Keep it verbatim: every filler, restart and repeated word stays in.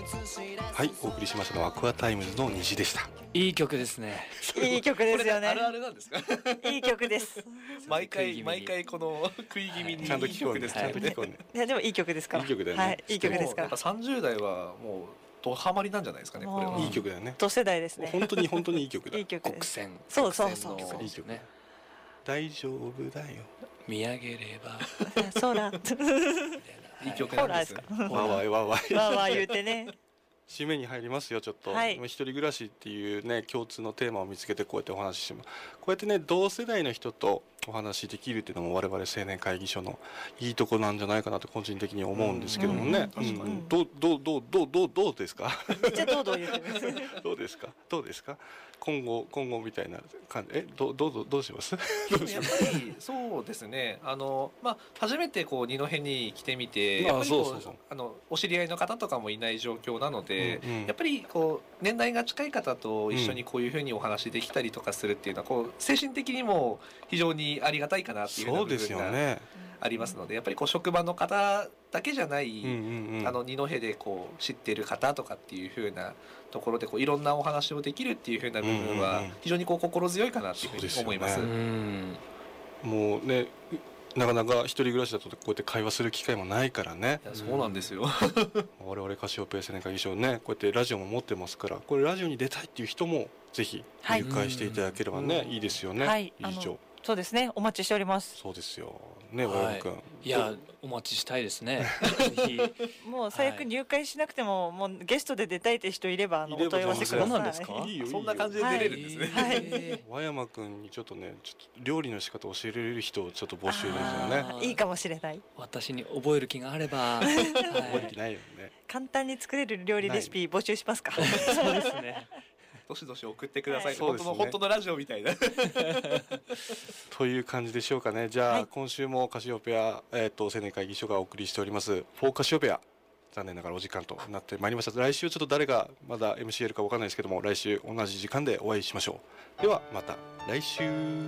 はい、お送りしましたのはアクアタイムズの虹でした。 いい曲ですね。 いい曲ですよね。 あるあるなんですか？ いい曲です。 毎回毎回この食い気味にちゃんと聞こうね。 ですちゃんと聞こうね。 いやでもいい曲ですから。 いい曲だよね。 はい、いい曲ですから。 やっぱさんじゅう代はもうドハマりなんじゃないですかね。これは。 いい曲だよね。 同世代ですね。 本当に本当にいい曲だ。 いい曲です。 国選。 そうそうそう。 いい曲ね。大丈夫だよ。 見上げれば。 空。 いい曲なんです。 わわいわわい。 わわ言うてね。 締めに入りますよ。ちょっと、 はい、 一人暮らしっていうね共通のテーマを見つけてこうやってお話ししてもこうやってね同世代の人とお話しできるっていうのも我々青年会議所のいいとこなんじゃないかなと個人的に思うんですけどもね。どうどうどうどうどうどうですか？ めっちゃどうどう言ってます。 どうですか？どうですか？今後今後みたいな感じえどうどうどうします？ やっぱりそうですね。あのまあ初めてこう二戸に来てみて、やっぱりこうあのお知り合いの方とかもいない状況なので、うんうん、やっぱりこう年代が近い方と一緒にこういうふうにお話できたりとかするっていうのはこう精神的にも非常にありがたいかなっていうような部分がありますので、やっぱりこう職場の方だけじゃない、うんうんうん、あの二戸でこう知ってる方とかっていう風なところでこういろんなお話をできるっていう風な部分は非常にこう心強いかなっていうふうに思います。 うんうん、もうねなかなか一人暮らしだとこうやって会話する機会もないからね。 いやそうなんですよ。 我々カシオペア青年会議所ねこうやってラジオも持ってますからこれラジオに出たいっていう人もぜひ入会していただければね、はい、いいですよね。 はい、 理事長。 そうですね、お待ちしております。 そうですよね、和山君、はい、 いやお待ちしたいですね。 もう最悪入会しなくても、はい、もうゲストで出たいって人いればあのお問い合わせください。 そうなんですか？ いいよいいよ、 そんな感じで出れるんですね。 はいはい、 和山君にちょっとねちょっと料理の仕方を教えられる人をちょっと募集ですよね。 いいかもしれない。 私に覚える気があれば。 覚える気ないよね。 簡単に作れる料理レシピ募集しますか？ そうですね。 どしどし送ってください。 はい、 本当の、ね、本当のラジオみたいな。 という感じでしょうかね。じゃあ、はい、今週もカシオペア、えー、と青年会議所がお送りしておりますフォーカシオペア、残念ながらお時間となってまいりました。来週ちょっと誰がまだ エムシー やるか分かんないですけども、来週同じ時間でお会いしましょう。ではまた来週。